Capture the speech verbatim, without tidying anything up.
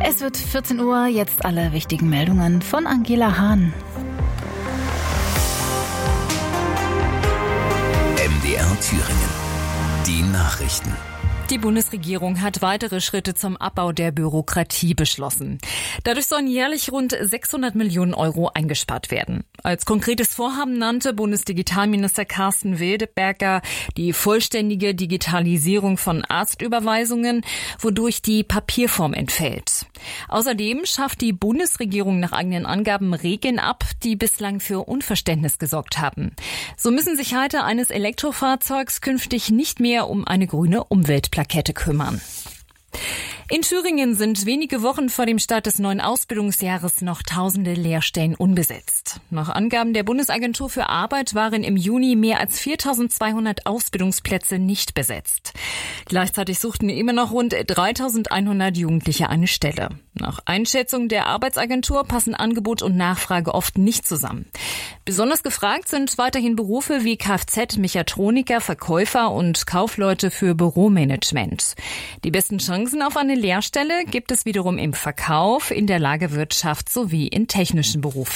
Es wird vierzehn Uhr, jetzt alle wichtigen Meldungen von Angela Hahn. M D R Thüringen. Die Nachrichten. Die Bundesregierung hat weitere Schritte zum Abbau der Bürokratie beschlossen. Dadurch sollen jährlich rund sechshundert Millionen Euro eingespart werden. Als konkretes Vorhaben nannte Bundesdigitalminister Carsten Wildberger die vollständige Digitalisierung von Arztüberweisungen, wodurch die Papierform entfällt. Außerdem schafft die Bundesregierung nach eigenen Angaben Regeln ab, die bislang für Unverständnis gesorgt haben. So müssen sich Halter eines Elektrofahrzeugs künftig nicht mehr um eine grüne Umweltplakette kümmern. In Thüringen sind wenige Wochen vor dem Start des neuen Ausbildungsjahres noch tausende Lehrstellen unbesetzt. Nach Angaben der Bundesagentur für Arbeit waren im Juni mehr als viertausendzweihundert Ausbildungsplätze nicht besetzt. Gleichzeitig suchten immer noch rund dreitausendeinhundert Jugendliche eine Stelle. Nach Einschätzung der Arbeitsagentur passen Angebot und Nachfrage oft nicht zusammen. Besonders gefragt sind weiterhin Berufe wie Kfz, Mechatroniker, Verkäufer und Kaufleute für Büromanagement. Die besten Chancen auf eine Lehrstelle gibt es wiederum im Verkauf, in der Lagerwirtschaft sowie in technischen Berufen.